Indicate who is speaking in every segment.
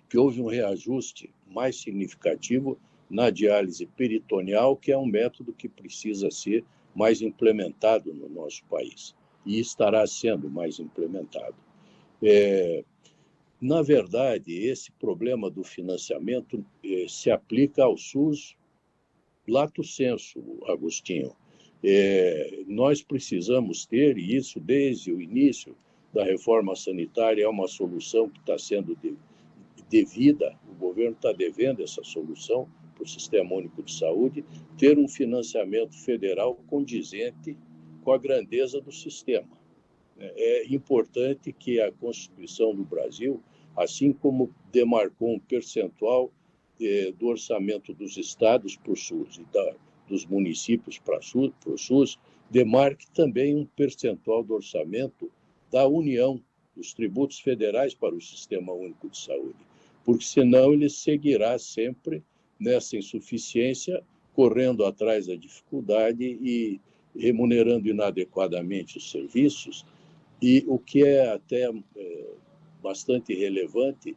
Speaker 1: que houve um reajuste mais significativo na diálise peritoneal, que é um método que precisa ser mais implementado no nosso país e estará sendo mais implementado. Na verdade, esse problema do financiamento se aplica ao SUS lato sensu, Agostinho. Nós precisamos ter, e isso desde o início da reforma sanitária é uma solução que está sendo devida, o governo está devendo essa solução para o Sistema Único de Saúde, ter um financiamento federal condizente com a grandeza do sistema. É importante que a Constituição do Brasil, assim como demarcou um percentual do orçamento dos estados para o SUS e dos municípios para o SUS, demarque também um percentual do orçamento da União, dos tributos federais para o Sistema Único de Saúde, porque senão ele seguirá sempre nessa insuficiência, correndo atrás da dificuldade e remunerando inadequadamente os serviços, e o que é até bastante relevante,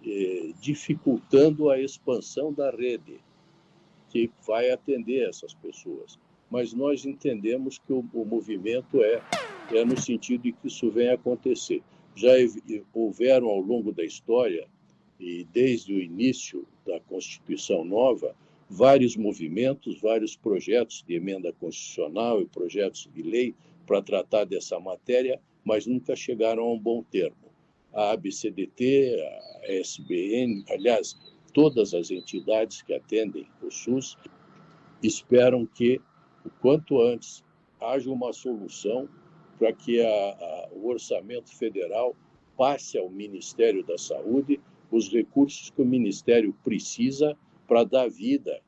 Speaker 1: dificultando a expansão da rede, que vai atender essas pessoas. Mas nós entendemos que o movimento é no sentido de que isso venha acontecer. Já houveram ao longo da história, e desde o início da Constituição Nova, vários movimentos, vários projetos de emenda constitucional e projetos de lei para tratar dessa matéria, mas nunca chegaram a um bom termo. A ABCDT, a SBN, aliás, todas as entidades que atendem o SUS esperam que, o quanto antes, haja uma solução para que o orçamento federal passe ao Ministério da Saúde os recursos que o Ministério precisa para dar vida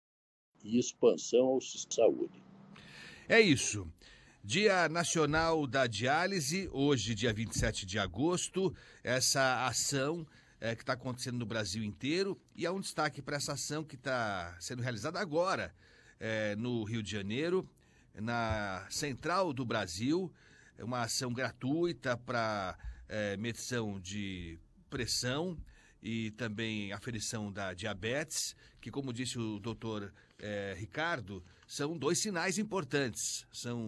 Speaker 1: e expansão ao sistema de saúde.
Speaker 2: É isso. Dia Nacional da Diálise, hoje, dia 27 de agosto, essa ação que está acontecendo no Brasil inteiro, e há um destaque para essa ação que está sendo realizada agora no Rio de Janeiro, na Central do Brasil, uma ação gratuita para medição de pressão e também aferição da diabetes, que, como disse o doutor Ricardo, são dois sinais importantes, são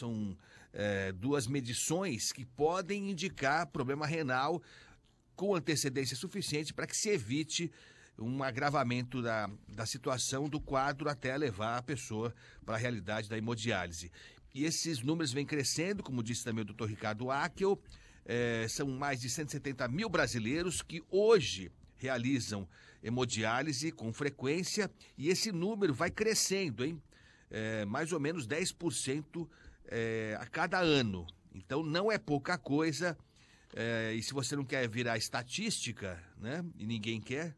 Speaker 2: duas medições que podem indicar problema renal com antecedência suficiente para que se evite um agravamento da situação do quadro até levar a pessoa para a realidade da hemodiálise. E esses números vêm crescendo, como disse também o doutor Ricardo Akel, são mais de 170 mil brasileiros que hoje realizam hemodiálise com frequência, e esse número vai crescendo, hein? Mais ou menos 10% a cada ano. Então não é pouca coisa, e se você não quer virar estatística, né? E ninguém quer,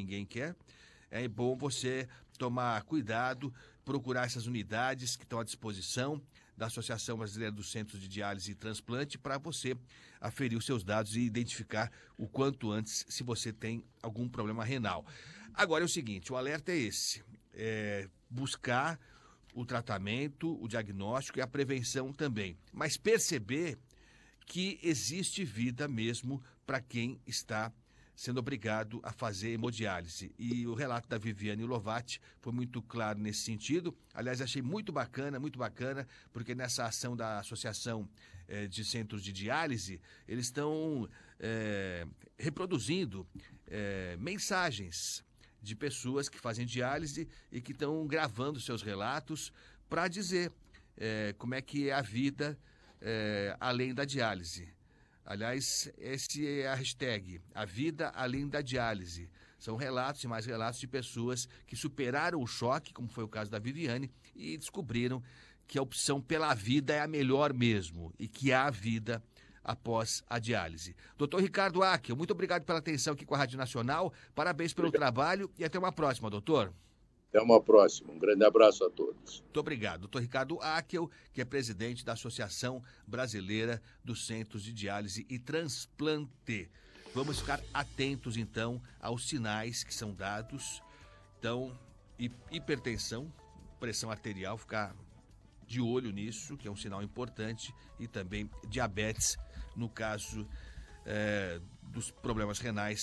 Speaker 2: é bom você tomar cuidado, procurar essas unidades que estão à disposição da Associação Brasileira dos Centros de Diálise e Transplante para você aferir os seus dados e identificar o quanto antes se você tem algum problema renal. Agora é o seguinte, o alerta é esse, buscar o tratamento, o diagnóstico e a prevenção também, mas perceber que existe vida mesmo para quem está sendo obrigado a fazer hemodiálise. E o relato da Viviane Lovati foi muito claro nesse sentido. Aliás, achei muito bacana, porque nessa ação da Associação de Centros de Diálise, eles estão reproduzindo mensagens de pessoas que fazem diálise e que estão gravando seus relatos para dizer como é que é a vida além da diálise. Aliás, esse é a hashtag, a vida além da diálise. São relatos e mais relatos de pessoas que superaram o choque, como foi o caso da Viviane, e descobriram que a opção pela vida é a melhor mesmo e que há vida após a diálise. Doutor Ricardo Akel, muito obrigado pela atenção aqui com a Rádio Nacional, parabéns pelo trabalho e até uma próxima, doutor.
Speaker 1: Até uma próxima. Um grande abraço a todos.
Speaker 2: Muito obrigado. Doutor Ricardo Akel, que é presidente da Associação Brasileira dos Centros de Diálise e Transplante. Vamos ficar atentos, então, aos sinais que são dados. Então, hipertensão, pressão arterial, ficar de olho nisso, que é um sinal importante, e também diabetes, no caso dos problemas renais